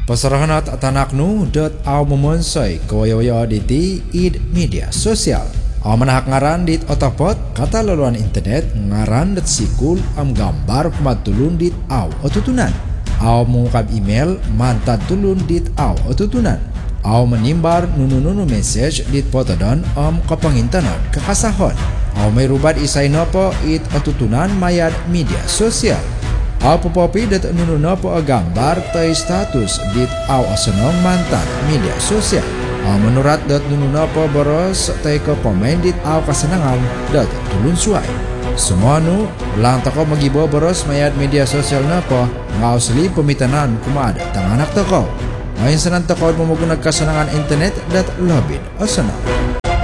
Pasarahanat atanaknu dot aw memonsoi kawaya di id media sosial. Aw manahak ngaran dit otopot kata laluan internet ngaran dat sikul am gambar pematulun dit aw otutunan. Aw mengungkap email mantan tulun dit aw otutunan. Aw menimbar nunu message dit potodon am kapangintanon kekasahon. Aw may rubat isay nopo it otutunan mayad media sosial. Aw popopi dat nunu nopo gambar tay status dit aw asenong mantan media sosial. Aw menurat dat nunu nopo boros tay ke pemain dit aw kasenangan dat tulun suai. Semua nu lang toko magibo boros mayad media sosial nopo ngaw seli pemitanan kumada tang anak toko. Ngayon sanan toko menggunakan kasenangan internet dat labin asenang.